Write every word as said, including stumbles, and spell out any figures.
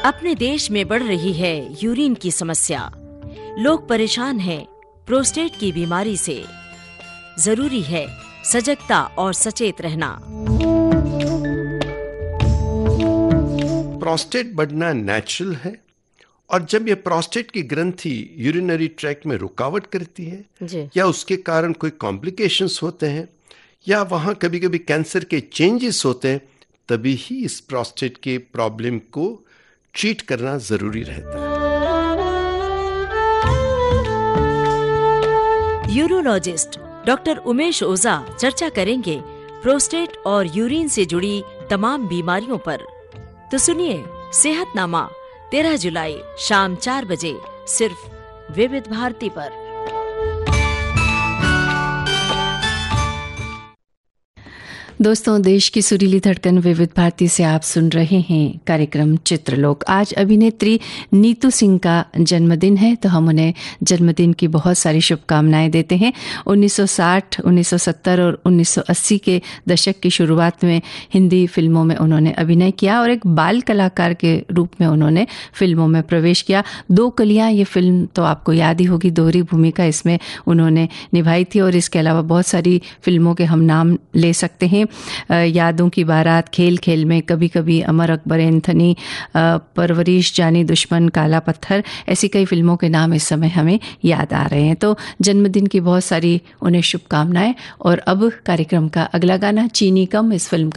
अपने देश में बढ़ रही है यूरिन की समस्या। लोग परेशान हैं प्रोस्टेट की बीमारी से। जरूरी है सजगता और सचेत रहना। प्रोस्टेट बढ़ना नेचुरल है, और जब ये प्रोस्टेट की ग्रंथि यूरिनरी ट्रैक्ट में रुकावट करती है जी। या उसके कारण कोई कॉम्प्लिकेशंस होते हैं या वहाँ कभी कभी कैंसर के चेंजेस होते हैं, तभी ही इस प्रोस्टेट के प्रॉब्लम को ट्रीट करना जरूरी रहता है। यूरोलॉजिस्ट डॉक्टर उमेश ओझा चर्चा करेंगे प्रोस्टेट और यूरिन से जुड़ी तमाम बीमारियों पर। तो सुनिए सेहतनामा तेरह जुलाई शाम चार बजे सिर्फ विविध भारती पर। दोस्तों, देश की सुरीली धड़कन विविध भारती से आप सुन रहे हैं कार्यक्रम चित्रलोक। आज अभिनेत्री नीतू सिंह का जन्मदिन है, तो हम उन्हें जन्मदिन की बहुत सारी शुभकामनाएं देते हैं। उन्नीस सौ साठ, उन्नीस सौ सत्तर और उन्नीस सौ अस्सी के दशक की शुरुआत में हिंदी फिल्मों में उन्होंने अभिनय किया और एक बाल कलाकार के रूप में उन्होंने फिल्मों में प्रवेश किया। दो कलियां ये फिल्म तो आपको याद ही होगी, दोहरी भूमिका इसमें उन्होंने निभाई थी। और इसके अलावा बहुत सारी फिल्मों के हम नाम ले सकते हैं। यादों की बारात, खेल खेल में, कभी कभी, अमर अकबर एंथनी, परवरिश, जानी दुश्मन, काला पत्थर, ऐसी कई फिल्मों के नाम इस समय हमें याद आ रहे हैं। तो जन्मदिन की बहुत सारी उन्हें शुभकामनाएं। और अब कार्यक्रम का अगला गाना चीनी कम, इस फिल्म का